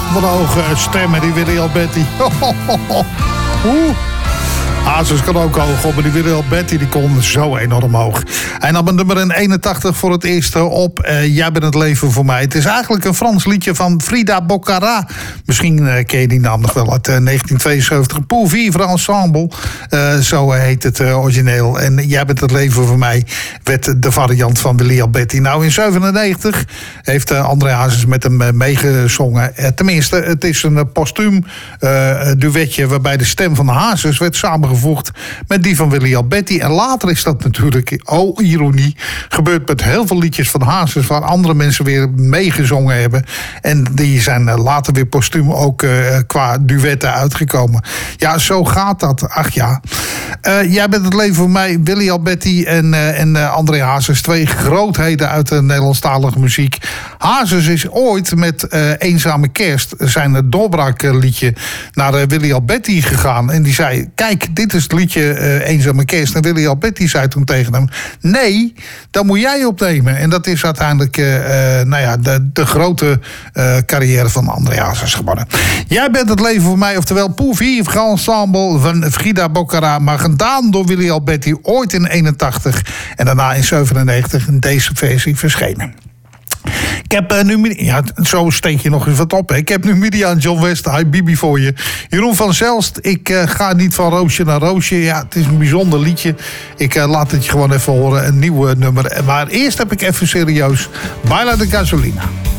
Wat een hoge stemmen, die Willy Alberti. Oeh. Hazes kan ook hoog op, maar die Willy Alberti die kon zo enorm hoog. Hij nam een nummer 81 voor het eerst op. Jij bent het leven voor mij. Het is eigenlijk een Frans liedje van Frida Boccara. Misschien ken je die naam nog wel uit 1972. Pour vivre ensemble. Zo heet het origineel. En Jij bent het leven voor mij werd de variant van Willy Alberti. Nou, in 1997 heeft André Hazes met hem meegezongen. Tenminste, het is een postuum duetje waarbij de stem van Hazes werd samengevoegd met die van Willy Alberti. En later is dat natuurlijk, oh ironie, gebeurd met heel veel liedjes van Hazes waar andere mensen weer meegezongen hebben. En die zijn later weer postuum ook qua duetten uitgekomen. Ja, zo gaat dat. Ach ja. Jij bent het leven voor mij, Willy Alberti en André Hazes. Twee grootheden uit de Nederlandstalige muziek. Hazes is ooit met Eenzame Kerst, zijn doorbraakliedje, naar Willy Alberti gegaan. En die zei, kijk, dit is het liedje Eenzame Kerst. En Willy Alberti zei toen tegen hem, nee, dat moet jij opnemen. En dat is uiteindelijk de grote carrière van André Hazes geworden. Jij bent het leven voor mij, oftewel Pour vivre ensemble van Frida Boccara, maar gedaan door Willy Alberti ooit in 81 en daarna in 97 in deze versie verschenen. Ik heb nu... Ja, zo steek je nog eens wat op. Hè. Ik heb nu Midian John West, Hi Bibi voor je. Jeroen van Zelst, ik ga niet van roosje naar roosje. Ja, het is een bijzonder liedje. Ik laat het je gewoon even horen, een nieuw nummer. Maar eerst heb ik even serieus Baila de Gasolina.